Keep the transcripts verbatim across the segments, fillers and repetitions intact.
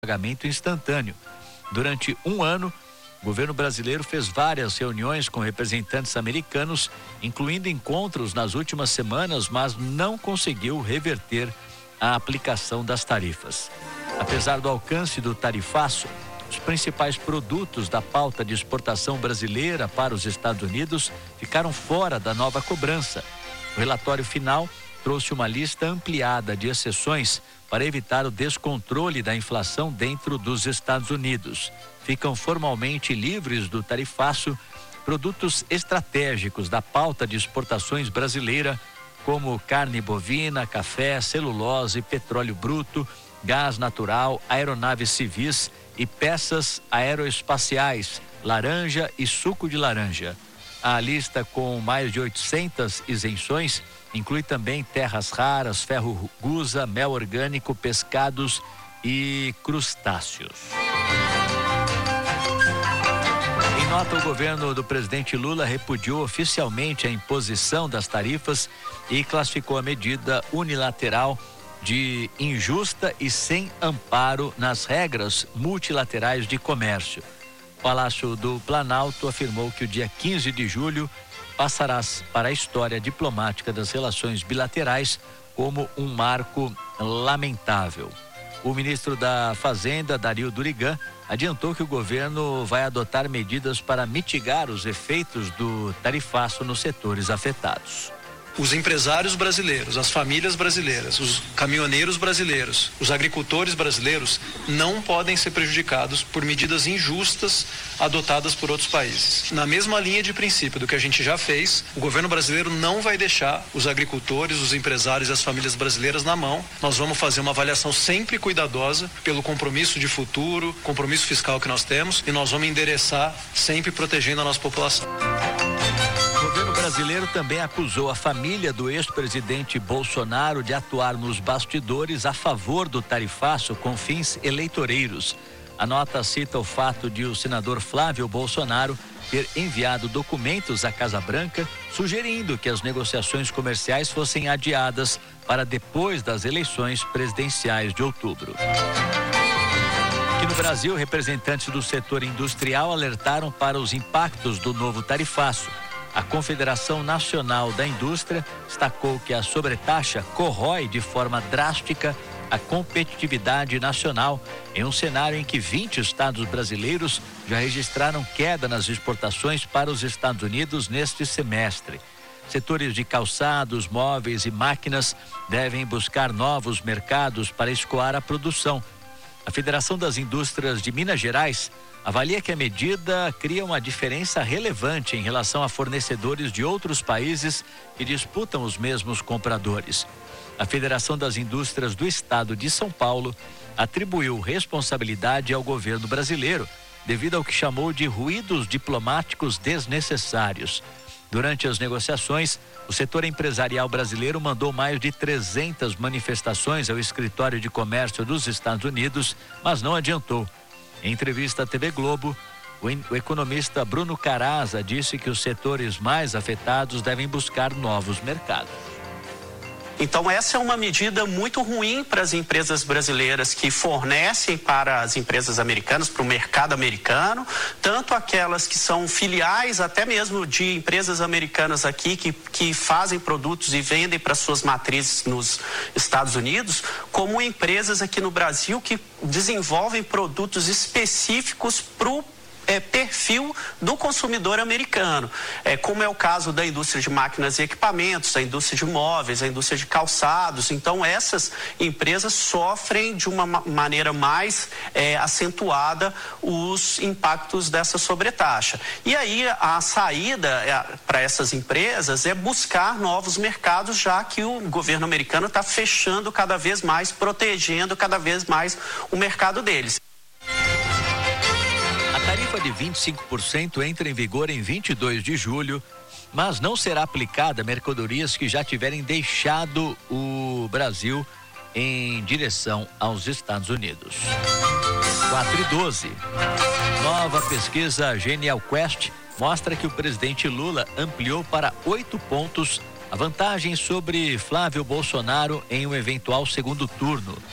pagamento instantâneo. Durante um ano, o governo brasileiro fez várias reuniões com representantes americanos, incluindo encontros nas últimas semanas, mas não conseguiu reverter a aplicação das tarifas. Apesar do alcance do tarifaço, os principais produtos da pauta de exportação brasileira para os Estados Unidos ficaram fora da nova cobrança. O relatório final trouxe uma lista ampliada de exceções para evitar o descontrole da inflação dentro dos Estados Unidos. Ficam formalmente livres do tarifaço produtos estratégicos da pauta de exportações brasileira, como carne bovina, café, celulose, petróleo bruto, gás natural, aeronaves civis e peças aeroespaciais, laranja e suco de laranja. A lista, com mais de oitocentas isenções, inclui também terras raras, ferro gusa, mel orgânico, pescados e crustáceos. Em nota, o governo do presidente Lula repudiou oficialmente a imposição das tarifas e classificou a medida unilateral de injusta e sem amparo nas regras multilaterais de comércio. O Palácio do Planalto afirmou que o dia quinze de julho passará para a história diplomática das relações bilaterais como um marco lamentável. O ministro da Fazenda, Dario Durigan, adiantou que o governo vai adotar medidas para mitigar os efeitos do tarifaço nos setores afetados. Os empresários brasileiros, as famílias brasileiras, os caminhoneiros brasileiros, os agricultores brasileiros não podem ser prejudicados por medidas injustas adotadas por outros países. Na mesma linha de princípio do que a gente já fez, o governo brasileiro não vai deixar os agricultores, os empresários e as famílias brasileiras na mão. Nós vamos fazer uma avaliação sempre cuidadosa pelo compromisso de futuro, compromisso fiscal que nós temos, e nós vamos endereçar sempre protegendo a nossa população. O governo brasileiro também acusou a família do ex-presidente Bolsonaro de atuar nos bastidores a favor do tarifaço com fins eleitoreiros. A nota cita o fato de o senador Flávio Bolsonaro ter enviado documentos à Casa Branca sugerindo que as negociações comerciais fossem adiadas para depois das eleições presidenciais de outubro. Aqui no Brasil, representantes do setor industrial alertaram para os impactos do novo tarifaço. A Confederação Nacional da Indústria destacou que a sobretaxa corrói de forma drástica a competitividade nacional em um cenário em que vinte estados brasileiros já registraram queda nas exportações para os Estados Unidos neste semestre. Setores de calçados, móveis e máquinas devem buscar novos mercados para escoar a produção. A Federação das Indústrias de Minas Gerais avalia que a medida cria uma diferença relevante em relação a fornecedores de outros países que disputam os mesmos compradores. A Federação das Indústrias do Estado de São Paulo atribuiu responsabilidade ao governo brasileiro devido ao que chamou de ruídos diplomáticos desnecessários. Durante as negociações, o setor empresarial brasileiro mandou mais de trezentas manifestações ao Escritório de Comércio dos Estados Unidos, mas não adiantou. Em entrevista à T V Globo, o economista Bruno Caraza disse que os setores mais afetados devem buscar novos mercados. Então, essa é uma medida muito ruim para as empresas brasileiras que fornecem para as empresas americanas, para o mercado americano, tanto aquelas que são filiais até mesmo de empresas americanas aqui que, que fazem produtos e vendem para suas matrizes nos Estados Unidos, como empresas aqui no Brasil que desenvolvem produtos específicos para o É, perfil do consumidor americano, é, como é o caso da indústria de máquinas e equipamentos, a indústria de móveis, a indústria de calçados. Então, essas empresas sofrem de uma ma- maneira mais é, acentuada os impactos dessa sobretaxa. E aí, a saída é, para essas empresas é buscar novos mercados, já que o governo americano está fechando cada vez mais, protegendo cada vez mais o mercado deles. A tarifa de vinte e cinco por cento entra em vigor em vinte e dois de julho, mas não será aplicada a mercadorias que já tiverem deixado o Brasil em direção aos Estados Unidos. quatro e doze. Nova pesquisa Genial Quest mostra que o presidente Lula ampliou para oito pontos a vantagem sobre Flávio Bolsonaro em um eventual segundo turno.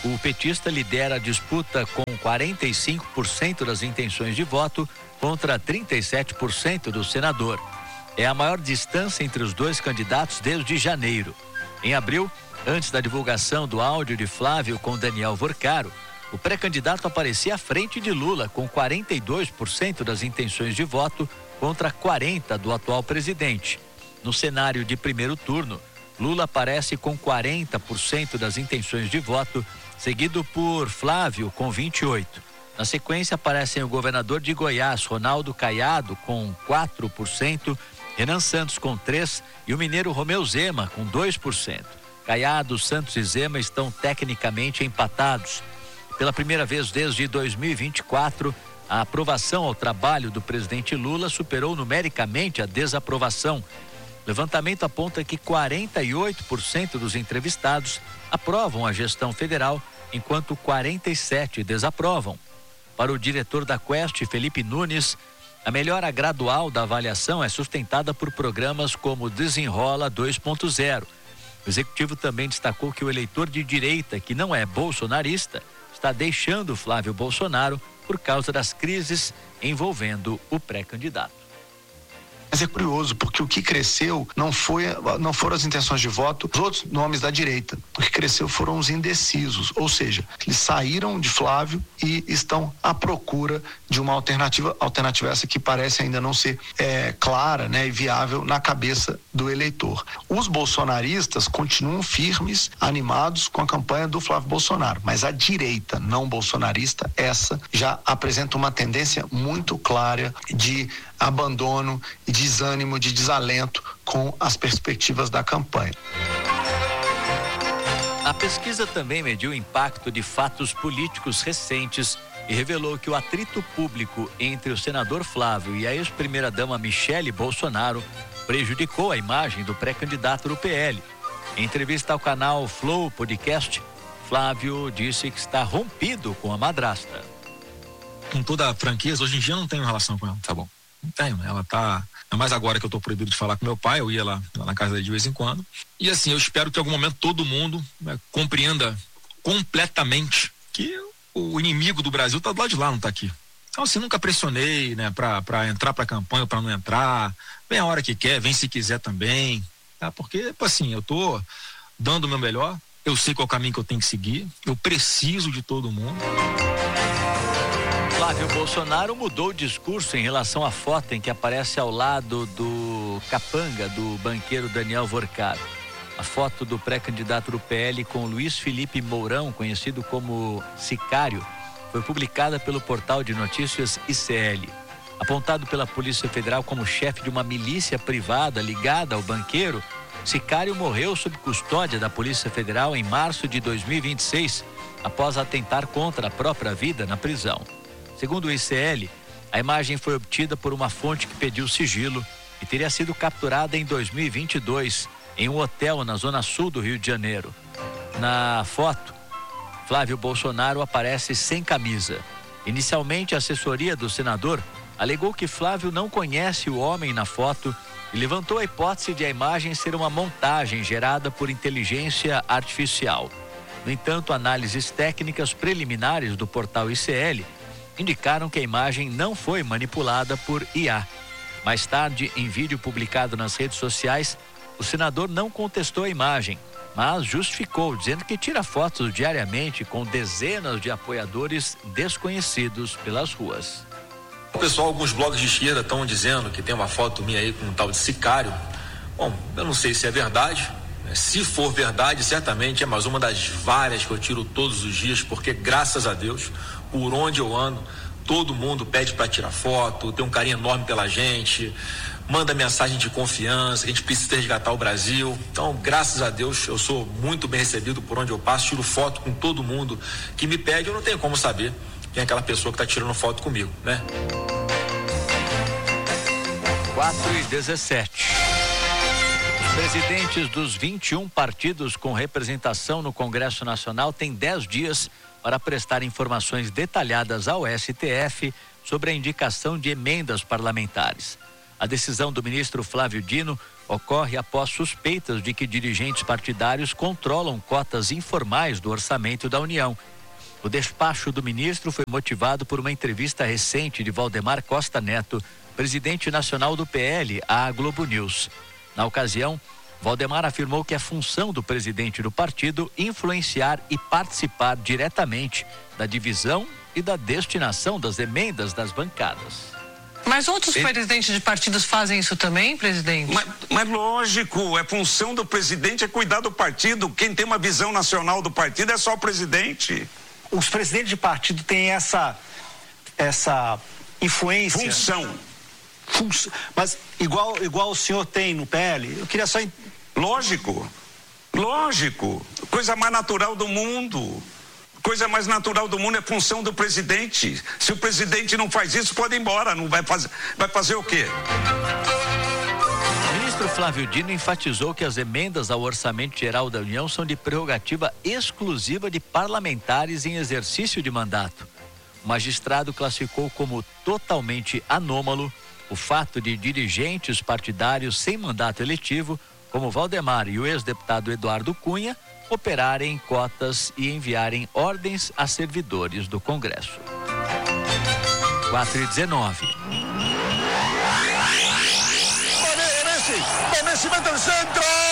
O petista lidera a disputa com quarenta e cinco por cento das intenções de voto contra trinta e sete por cento do senador. É a maior distância entre os dois candidatos desde janeiro. Em abril, antes da divulgação do áudio de Flávio com Daniel Vorcaro, o pré-candidato aparecia à frente de Lula com quarenta e dois por cento das intenções de voto contra quarenta por cento do atual presidente. No cenário de primeiro turno, Lula aparece com quarenta por cento das intenções de voto, seguido por Flávio com vinte e oito por cento. Na sequência aparecem o governador de Goiás, Ronaldo Caiado, com quatro por cento, Renan Santos com três por cento e o mineiro Romeu Zema com dois por cento. Caiado, Santos e Zema estão tecnicamente empatados. Pela primeira vez desde dois mil e vinte e quatro, a aprovação ao trabalho do presidente Lula superou numericamente a desaprovação. O levantamento aponta que quarenta e oito por cento dos entrevistados aprovam a gestão federal, enquanto quarenta e sete por cento desaprovam. Para o diretor da Quest, Felipe Nunes, a melhora gradual da avaliação é sustentada por programas como Desenrola dois ponto zero. O executivo também destacou que o eleitor de direita, que não é bolsonarista, está deixando Flávio Bolsonaro por causa das crises envolvendo o pré-candidato. Mas é curioso, porque o que cresceu não, foi, não foram as intenções de voto dos outros nomes da direita. O que cresceu foram os indecisos, ou seja, eles saíram de Flávio e estão à procura de uma alternativa, alternativa essa que parece ainda não ser é, clara, né, e viável na cabeça do eleitor. Os bolsonaristas continuam firmes, animados com a campanha do Flávio Bolsonaro, mas a direita não bolsonarista, essa já apresenta uma tendência muito clara de abandono e desânimo, de desalento com as perspectivas da campanha. A pesquisa também mediu o impacto de fatos políticos recentes e revelou que o atrito público entre o senador Flávio e a ex-primeira-dama Michele Bolsonaro prejudicou a imagem do pré-candidato do P L. Em entrevista ao canal Flow Podcast, Flávio disse que está rompido com a madrasta. Com toda a franqueza, hoje em dia eu não tenho relação com ela, tá bom? Não tenho, ela tá, é mais agora que eu tô proibido de falar com meu pai, eu ia lá, lá na casa dele de vez em quando, e assim, eu espero que em algum momento todo mundo, né, compreenda completamente que o inimigo do Brasil tá do lado de lá, não tá aqui. Então assim, nunca pressionei, né, pra, pra entrar pra campanha ou pra não entrar, vem a hora que quer, vem se quiser também, tá? Porque, assim, eu tô dando o meu melhor, eu sei qual é o caminho que eu tenho que seguir, eu preciso de todo mundo. Flávio Bolsonaro mudou o discurso em relação à foto em que aparece ao lado do capanga do banqueiro Daniel Vorcaro. A foto do pré-candidato do P L com Luiz Felipe Mourão, conhecido como Sicário, foi publicada pelo portal de notícias I C L. Apontado pela Polícia Federal como chefe de uma milícia privada ligada ao banqueiro, Sicário morreu sob custódia da Polícia Federal em março de dois mil e vinte e seis, após atentar contra a própria vida na prisão. Segundo o I C L, a imagem foi obtida por uma fonte que pediu sigilo e teria sido capturada em dois mil e vinte e dois em um hotel na zona sul do Rio de Janeiro. Na foto, Flávio Bolsonaro aparece sem camisa. Inicialmente, a assessoria do senador alegou que Flávio não conhece o homem na foto e levantou a hipótese de a imagem ser uma montagem gerada por inteligência artificial. No entanto, análises técnicas preliminares do portal I C L indicaram que a imagem não foi manipulada por I A. Mais tarde, em vídeo publicado nas redes sociais, o senador não contestou a imagem, mas justificou, dizendo que tira fotos diariamente com dezenas de apoiadores desconhecidos pelas ruas. O pessoal, alguns blogs de esquerda estão dizendo que tem uma foto minha aí com um tal de Sicário. Bom, eu não sei se é verdade. Se for verdade, certamente é mais uma das várias que eu tiro todos os dias, porque graças a Deus, por onde eu ando, todo mundo pede para tirar foto, tem um carinho enorme pela gente, manda mensagem de confiança, que a gente precisa resgatar o Brasil. Então, graças a Deus, eu sou muito bem recebido por onde eu passo, tiro foto com todo mundo que me pede, eu não tenho como saber quem é aquela pessoa que está tirando foto comigo, né? quatro e dezessete. Os presidentes dos vinte e um partidos com representação no Congresso Nacional têm dez dias para prestar informações detalhadas ao S T F sobre a indicação de emendas parlamentares. A decisão do ministro Flávio Dino ocorre após suspeitas de que dirigentes partidários controlam cotas informais do orçamento da União. O despacho do ministro foi motivado por uma entrevista recente de Valdemar Costa Neto, presidente nacional do P L, à Globo News. Na ocasião, Valdemar afirmou que é função do presidente do partido influenciar e participar diretamente da divisão e da destinação das emendas das bancadas. Mas outros presidentes de partidos fazem isso também, presidente? Mas, mas lógico, é função do presidente é cuidar do partido. Quem tem uma visão nacional do partido é só o presidente. Os presidentes de partido têm essa, essa influência. Função. Fun... Mas igual, igual o senhor tem no P L, eu queria só... Lógico, lógico. Coisa mais natural do mundo. Coisa mais natural do mundo é função do presidente. Se o presidente não faz isso, pode ir embora. Não vai fazer, vai fazer o quê? O ministro Flávio Dino enfatizou que as emendas ao Orçamento Geral da União são de prerrogativa exclusiva de parlamentares em exercício de mandato. O magistrado classificou como totalmente anômalo o fato de dirigentes partidários sem mandato eletivo, como Valdemar e o ex-deputado Eduardo Cunha, operarem cotas e enviarem ordens a servidores do Congresso. quatro e dezenove. Messi, Messi mete el centro.